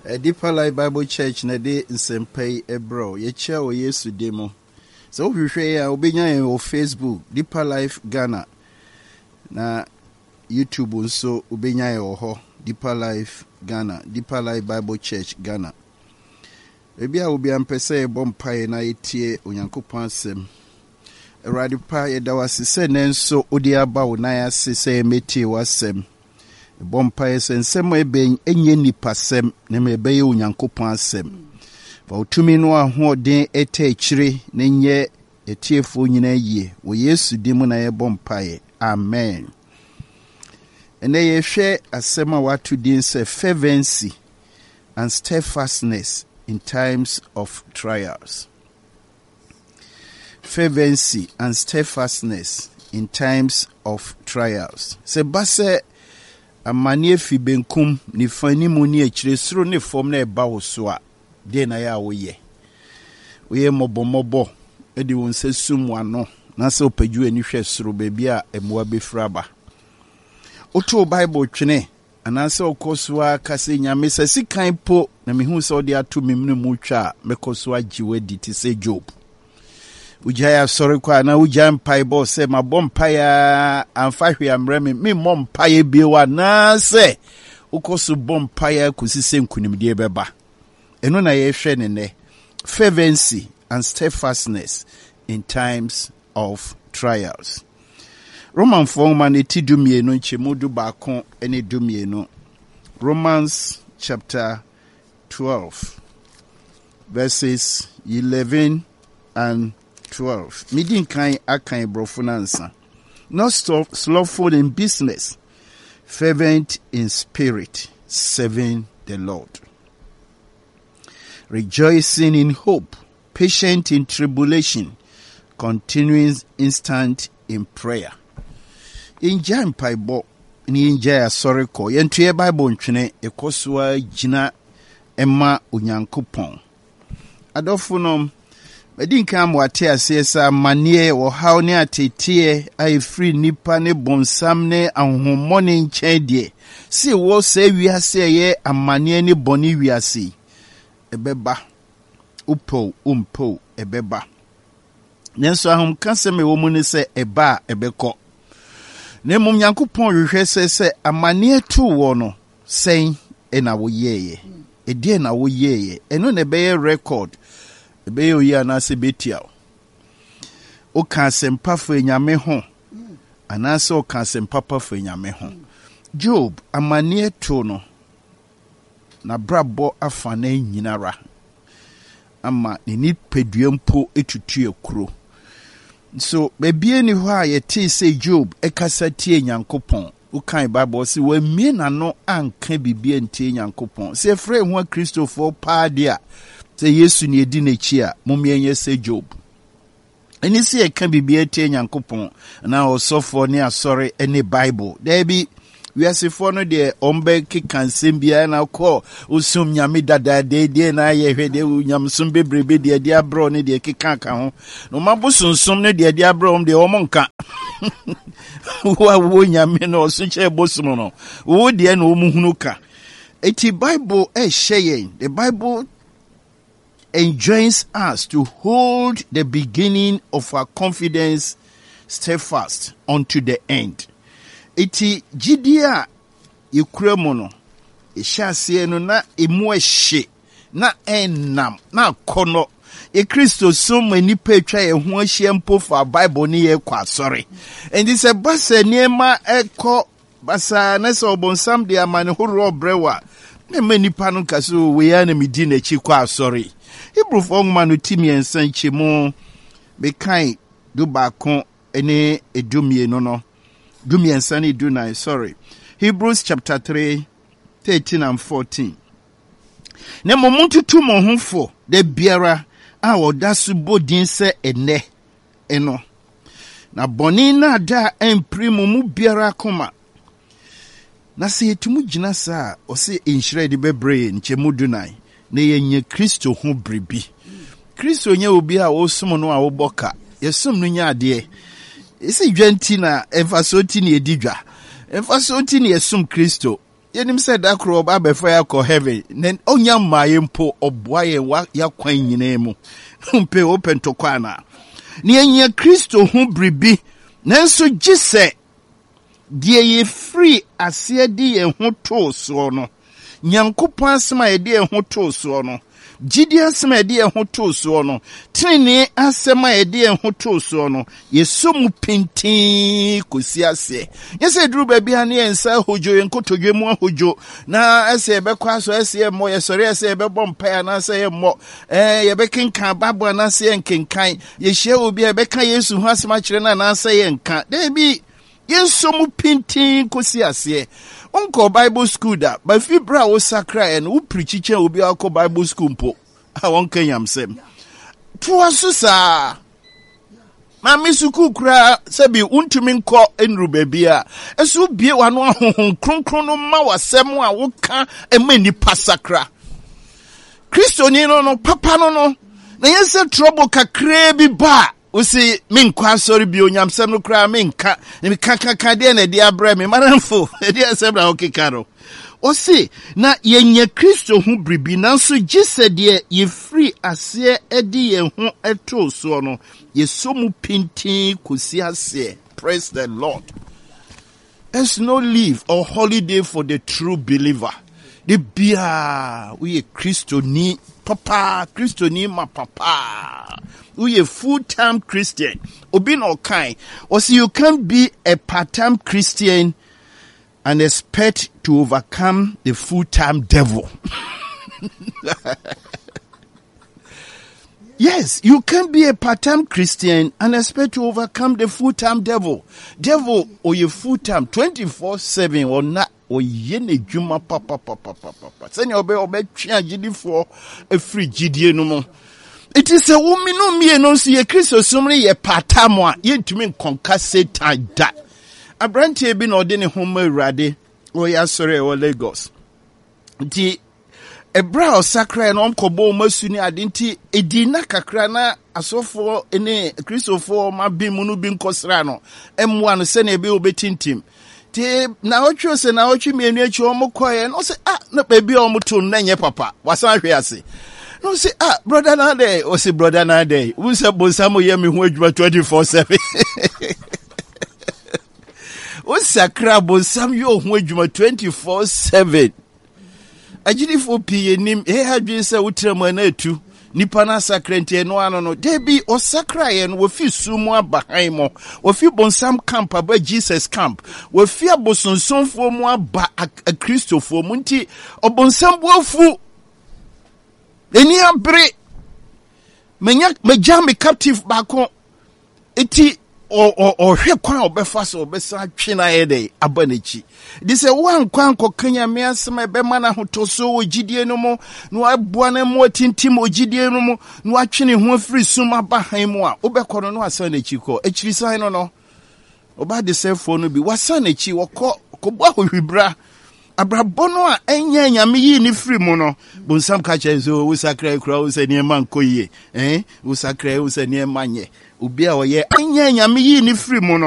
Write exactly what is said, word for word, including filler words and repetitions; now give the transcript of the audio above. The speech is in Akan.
A Deeper Life Bible Church na de nsempei ebro ye che o Yesu demo. So we hwe ya obenya o Facebook Deeper Life Ghana na YouTube nso obenya ya ho Deeper Life Ghana, Deeper Life Bible Church Ghana. Ebi a obi ampese bompae na etie Onyankopɔn asem. Erade pa ye da wasese nenso odi aba wo na ya sese metie wasem. Bompae sensem eben enye nipasem na mebeye Onyankopɔn asem. Fa otumi no ahoden eta ekire na nye etiefo nyina yie wo Yesu dimu na ye bompae. Amen. Ene ye hwe asem a watu din se fervency and steadfastness in times of trials. Fervency and steadfastness in times of trials. Se base amani efi benkum ni fani mu ni ekire soro ne fom na eba wo so a de na ya wo ye. Wo ye mobomobo e di won se sum wano na se opaju ani hwe soro ba bia emwa befraba. Oto Bible twene anase okoswa kase nyame se sikan po na mehu se odi ato memnu mu twa mekoswa giwedi ti se Job. Ujaya sorry kwa na uja mpaibo se mabompaya amfahwe amreme me mompaye biwa na se ukosu bompaya kusise nkunimdie beba. Eno na yehwe ne ne fervency and steadfastness in times of trials. Roman forman eti dumienu nchemu du bakon ene dumienu. Romans chapter twelve verses eleven and twelve. Midin kan akan brofunansa. Not slothful in business, fervent in spirit, serving the Lord. Rejoicing in hope, patient in tribulation, continuing instant in prayer. In Jan Paibo, in Jaya Soriko, Yentuye Bible Nchene, Ekoswa Jina Emma Unyankupon. Adofunom, Medinka mwate asesa manie wo haw ne atetie ai free nipa ne bonsam ne ahomone nchedie si wo se wiase ye amanie ne boni wiase ebeba upo umpo ebeba nenso ahom kaseme wo mu ne se eba ebekọ ne mum Nyankopɔn hwehwɛ se se amanie tu wo no sen ena wo yeye edie na wo yeye eno ne beye record ebe oyi anase betia o kan sempa fo enyame ho anase o kan sempa pa fo enyame ho. Job amanie to no na brabo afa na nyinara ama ni ni pedua mpo etutu ekuro. So bebie ni ho a yete se Job ekasa tie Nyankopɔn o kan Bible se wa mie na no anka bibie ntie Nyankopɔn se frɛ ho Christopher Padia se Yesu ni edi n'echi a momienye se Job. Eni se eka bibie tie Nyankopɔn na osofo ne asɔre ene Bible. There be we asefo no de ombe kekansem bia na kɔ osum nyame dada de de na ye hwede nyamsum bebrebe de de abro ne de kekaka ho. No mabosonsom ne de de abro om de omonka. Wa wo nyame no osunche bosum no. Wo de na omuhunu ka. Eti Bible e hyeyen. The Bible enjoins us to hold the beginning of our confidence steadfast unto the end. Iti jidia yikuremu no ishase no na emu ehye na enam na kono e Kristo so mani petwa ye ho ahye mpo for Bible ni ye kwa sorry. And this a basa niema ekọ basa na so obonsam de amane horo brewa na mani panu kaso we ya na medi na chi kwa sorry. Hebrew for manu timi ensan chemu be kan do bakon ene edumie no no dumie ensan e do nine sorry. Hebrews chapter three thirteen and fourteen. Ne momuntu tu mo honfo de biara a odasu bodin se ene eno na boni na da emprimo mu biara koma na se etumu gina sa o se enhire de bebre nchemu do nine na yenye Kristo ho bribi. Kristo nye obi a osum no a oboka. Yesum no nya ade. Ese dwanti na emfasoti na edidwa. Emfasoti na yesum Kristo. yenim said that crow ba be fire ko heaven then onya maye mpo oboa ye wa yakwan nyina mu mpe open to kwana ne anya Kristo hu bribi nanso gise die ye free ase di ye hu to so no Nyankopɔn asema ye di ye hu to so no Gidi asema ye di ye hu to so no tini asema ye di ye hu to so no yeso mu pintin kosi ase yese duru ba bia ne ensa hojo ye nkotodwe mu hojo na ase ye bekwa so ase ye mo ye sori ase ye bebɔ mpa na ase ye mo eh ye bekinkan babo na ase ye nkenkan ye hye obi ye beka Yesu hu asema kire na na ase ye nka debi yeso mu pintin kosi ase Unko Bible school da, but fi bra wo sakra en wo preachiche obi akọ Bible school mpo. Ha won kenyam sem. To asusa. Ma misuku kura sebi untumi nkọ enru bebia. Esu bie wano ahohon kronkron no ma wasem a wo ka emani pasakra. Kristo ni no no papa no no. Na yense trouble kakra bi ba. Usi minkwa sorry bi onyamsem no kra minka ne kakaka de na de abra me maranfo e de asem na okikaro osi na yenye Kristo hu bribi nanso gise de ye free ase e de ye hu eto so no ye so mu pintin kosi ase. Praise the Lord. There's no leave or holiday for the true believer. The bia we Kristo ni papa Kristo ni ma papa we a full-time Christian. Obi no kind. Or see, you can't be a part-time Christian and expect to overcome the full-time devil. Yes, you can't be a part-time Christian and expect to overcome the full-time devil. Devil or your full-time twenty-four seven or not. O yene juma papa papa papa. Send your obe obe change for a free G D no more. It is a woman no me no see a Christo sumri ye patamwa ye ntumi konka Satan da. Abrantie bi no de ne homa urade o ya sore o Lagos. Nti ebra o sakra no omkobo masuni ade nti edina kakra na asofo ene Christofo ma bi mu no bi nkosra no emwa no se na ebe obetintim. Ti na otwe se na otwe mienu achi omokoye no se ah na ba bi omoto na nye papa wasan hwe ase. No say ah brother na day o say brother na day we say bonsam ye me hu adwuma twenty-four seven o sakra bonsam yo hu adwuma twenty-four seven agidi fo pie nim e hadwe say utram na atu nipa na sakra ntie no ano no debi o sakra ye no wo fi sumu abahan mo wo fi bonsam camp aba Jesus camp wo fi abosonsonfo mu aba a Christofo mu nti obonsam bofu eni abre menya meja me captive bako eti o o o hwe kwan obefa so obesa twe na ye dey abanichi di se wan kwan kokanya me asema be mana hotoso ogidie no mo no aboa na mo tintim ogidie no mo no atwene ho afiri suma bahan mu a obekoro no asa na chi ko echiri san no no oba de se fo no bi wasa na chi wokọ kobwa hohwibra abrabono a enya nyame yi ni free mu no bonsam ka chenzo wo sakra kura wo se ne man koyie eh wo sakra wo se ne manye obi a wo ye enya nyame yi ni free mu no